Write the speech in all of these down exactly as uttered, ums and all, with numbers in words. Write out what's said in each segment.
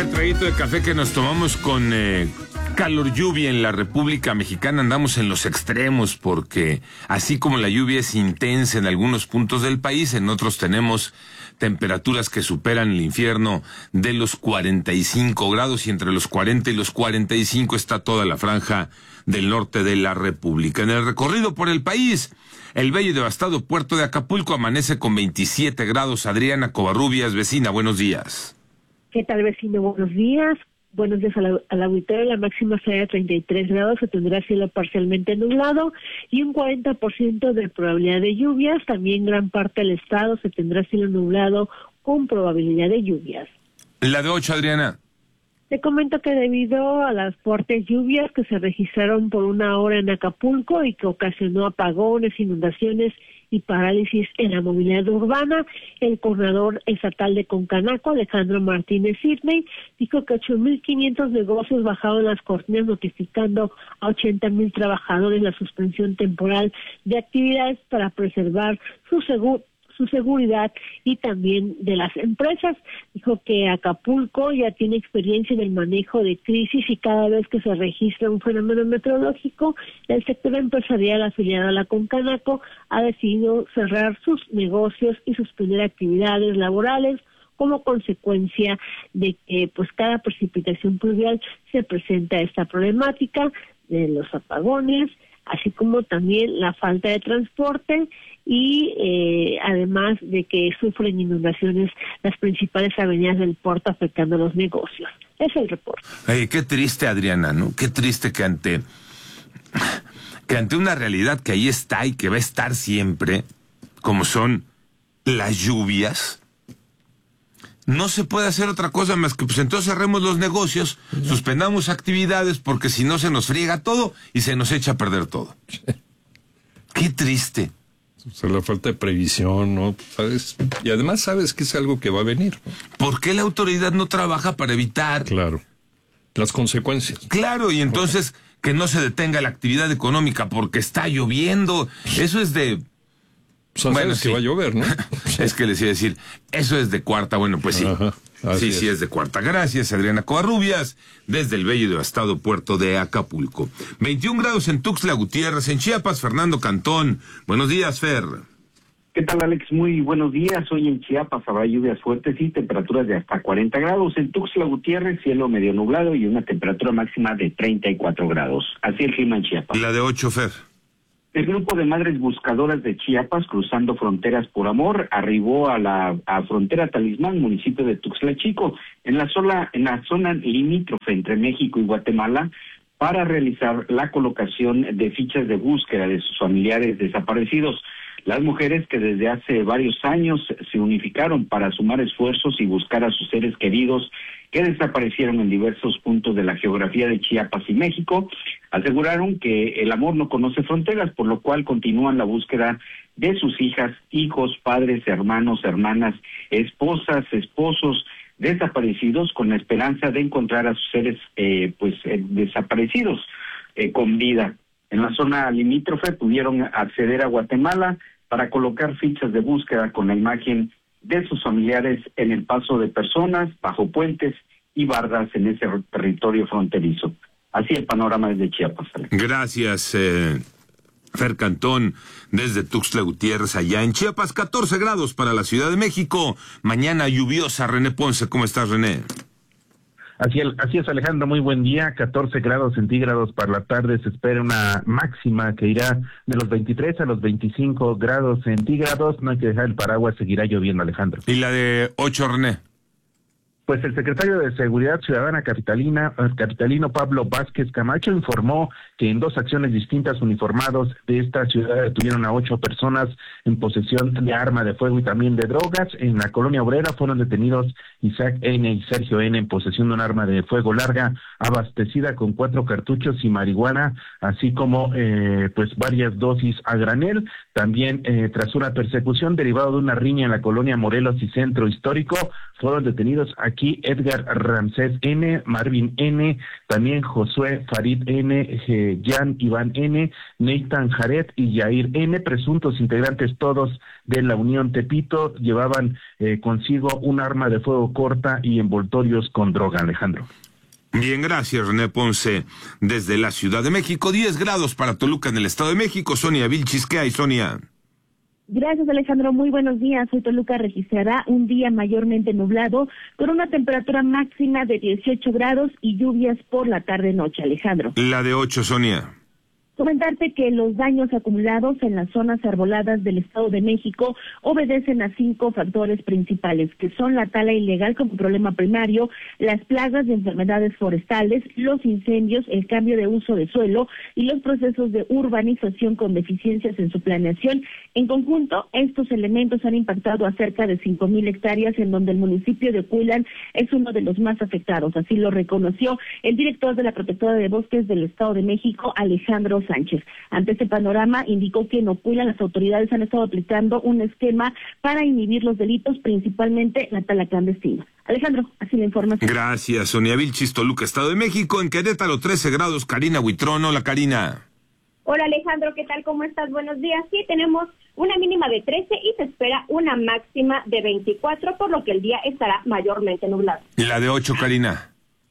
primer traguito de café que nos tomamos con eh, calor lluvia en la República Mexicana. Andamos en los extremos porque así como la lluvia es intensa en algunos puntos del país, en otros tenemos temperaturas que superan el infierno de los cuarenta y cinco grados, y entre los cuarenta y los cuarenta y cinco está toda la franja del norte de la República. En el recorrido por el país, el bello y devastado puerto de Acapulco amanece con veintisiete grados. Adriana Covarrubias, vecina, buenos días. ¿Qué tal, vecino? Buenos días. Buenos días a la, a la auditoría. La máxima será de treinta y tres grados, se tendrá cielo parcialmente nublado y un cuarenta por ciento de probabilidad de lluvias. También gran parte del estado se tendrá cielo nublado con probabilidad de lluvias. La de ocho, Adriana. Te comento que debido a las fuertes lluvias que se registraron por una hora en Acapulco y que ocasionó apagones, inundaciones y parálisis en la movilidad urbana, el coordinador estatal de Concanaco, Alejandro Martínez Sidney, dijo que ocho mil quinientos negocios bajaron las cortinas, notificando a ochenta mil trabajadores la suspensión temporal de actividades para preservar su seguro su seguridad y también de las empresas. Dijo que Acapulco ya tiene experiencia en el manejo de crisis y cada vez que se registra un fenómeno meteorológico, el sector empresarial afiliado a la Concanaco ha decidido cerrar sus negocios y suspender actividades laborales como consecuencia de que pues cada precipitación pluvial se presenta esta problemática de los apagones, así como también la falta de transporte y eh, además de que sufren inundaciones las principales avenidas del puerto, afectando los negocios. Es el reporte. Ay, qué triste, Adriana, ¿no? Qué triste que ante que ante una realidad que ahí está y que va a estar siempre, como son las lluvias, no se puede hacer otra cosa más que pues entonces cerremos los negocios, no. suspendamos actividades, porque si no se nos friega todo y se nos echa a perder todo. Qué triste. O sea, la falta de previsión, ¿no? ¿Sabes? Y además sabes que es algo que va a venir, ¿no? ¿Por qué la autoridad no trabaja para evitar? Claro. Las consecuencias. Claro, y entonces okay. que no se detenga la actividad económica porque está lloviendo. Eso es de... O sea, bueno, sí. que va a llover, ¿no? Es que les iba a decir, eso es de cuarta. Bueno, pues sí. Ajá, sí, es. sí es de cuarta. Gracias, Adriana Covarrubias, desde el bello y devastado puerto de Acapulco. veintiún grados en Tuxtla Gutiérrez, en Chiapas, Fernando Cantón. Buenos días, Fer. ¿Qué tal, Alex? Muy buenos días. Hoy en Chiapas habrá lluvias fuertes y temperaturas de hasta cuarenta grados. En Tuxtla Gutiérrez, cielo medio nublado y una temperatura máxima de treinta y cuatro grados. Así el clima en Chiapas. La de ocho, Fer. El grupo de madres buscadoras de Chiapas, cruzando fronteras por amor, arribó a la a frontera Talismán, municipio de Tuxtla Chico, en la zona, en la zona limítrofe entre México y Guatemala, para realizar la colocación de fichas de búsqueda de sus familiares desaparecidos. Las mujeres que desde hace varios años se unificaron para sumar esfuerzos y buscar a sus seres queridos que desaparecieron en diversos puntos de la geografía de Chiapas y México, aseguraron que el amor no conoce fronteras, por lo cual continúan la búsqueda de sus hijas, hijos, padres, hermanos, hermanas, esposas, esposos desaparecidos, con la esperanza de encontrar a sus seres eh, pues eh, desaparecidos eh, con vida. En la zona limítrofe pudieron acceder a Guatemala para colocar fichas de búsqueda con la imagen de sus familiares en el paso de personas, bajo puentes y bardas en ese territorio fronterizo. Así el panorama desde Chiapas. Gracias, eh, Fer Cantón, desde Tuxtla Gutiérrez, allá en Chiapas. catorce grados para la Ciudad de México. Mañana lluviosa. René Ponce, ¿cómo estás, René? Así, así es, Alejandro, muy buen día. catorce grados centígrados para la tarde. Se espera una máxima que irá de los veintitrés a los veinticinco grados centígrados. No hay que dejar el paraguas, seguirá lloviendo, Alejandro. ¿Y la de ocho, René? Pues el secretario de Seguridad Ciudadana capitalina, capitalino Pablo Vázquez Camacho informó que en dos acciones distintas uniformados de esta ciudad detuvieron a ocho personas en posesión de arma de fuego y también de drogas. En la colonia obrera fueron detenidos Isaac N. y Sergio N. en posesión de un arma de fuego larga abastecida con cuatro cartuchos y marihuana, así como eh, pues varias dosis a granel. También eh, tras una persecución derivada de una riña en la colonia Morelos y Centro Histórico, fueron detenidos a aquí Edgar Ramsés N, Marvin N, también Josué Farid N, Jan Iván N, Nathan Jared y Yair N, presuntos integrantes todos de la Unión Tepito, llevaban eh, consigo un arma de fuego corta y envoltorios con droga, Alejandro. Bien, gracias, René Ponce, desde la Ciudad de México. diez grados para Toluca en el Estado de México. Sonia Vilchis, ¿qué hay, Sonia? Gracias, Alejandro. Muy buenos días. Hoy Toluca registrará un día mayormente nublado con una temperatura máxima de dieciocho grados y lluvias por la tarde-noche, Alejandro. La de ocho, Sonia. Comentarte que los daños acumulados en las zonas arboladas del Estado de México obedecen a cinco factores principales, que son la tala ilegal como problema primario, las plagas de enfermedades forestales, los incendios, el cambio de uso de suelo y los procesos de urbanización con deficiencias en su planeación. En conjunto, estos elementos han impactado a cerca de cinco mil hectáreas, en donde el municipio de Cuilan es uno de los más afectados. Así lo reconoció el director de la Protectora de Bosques del Estado de México, Alejandro Sánchez. Ante este panorama, indicó que en Ocuila las autoridades han estado aplicando un esquema para inhibir los delitos, principalmente la tala clandestina. Alejandro, así la información. Gracias, Sonia Vilchis, Toluca, Estado de México. En Querétaro, trece grados, Karina Huitrón. Hola, Karina. Hola, Alejandro, ¿qué tal? ¿Cómo estás? Buenos días. Sí, tenemos una mínima de trece y se espera una máxima de veinticuatro, por lo que el día estará mayormente nublado. La de ocho, Karina.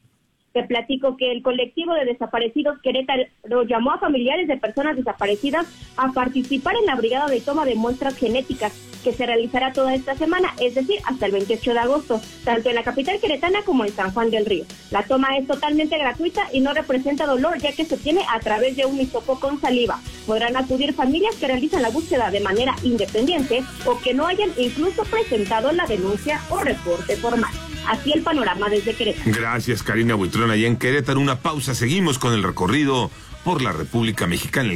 Te platico que el colectivo de desaparecidos Querétaro llamó a familiares de personas desaparecidas a participar en la brigada de toma de muestras genéticas que se realizará toda esta semana, es decir, hasta el veintiocho de agosto, tanto en la capital queretana como en San Juan del Río. La toma es totalmente gratuita y no representa dolor, ya que se tiene a través de un hisopo con saliva. Podrán acudir familias que realizan la búsqueda de manera independiente o que no hayan incluso presentado la denuncia o reporte formal. Así el panorama desde Querétaro. Gracias, Karina Buitrón, allá en Querétaro. Una pausa, seguimos con el recorrido por la República Mexicana.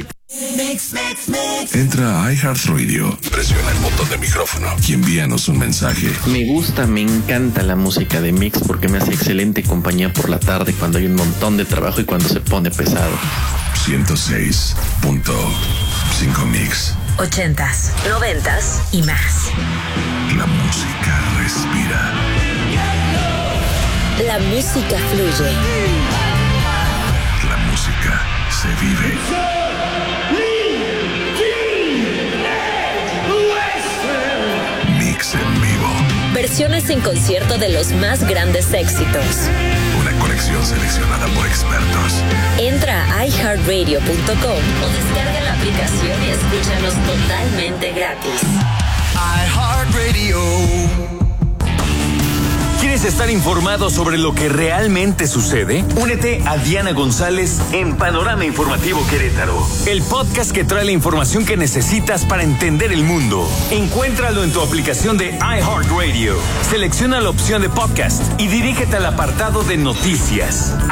Entra a iHeartRadio, presiona el botón de micrófono y envíanos un mensaje. Me gusta, me encanta la música de Mix porque me hace excelente compañía por la tarde cuando hay un montón de trabajo y cuando se pone pesado. ciento seis punto cinco Mix. Ochentas, noventas y más. La música respira. La música fluye. La música se vive. Mix en vivo. Versiones en concierto de los más grandes éxitos. Una colección seleccionada por expertos. Entra a i heart radio punto com o descarga la aplicación y escúchanos totalmente gratis. iHeartRadio. ¿Quieres estar informado sobre lo que realmente sucede? Únete a Diana González en Panorama Informativo Querétaro, el podcast que trae la información que necesitas para entender el mundo. Encuéntralo en tu aplicación de iHeartRadio. Selecciona la opción de podcast y dirígete al apartado de noticias.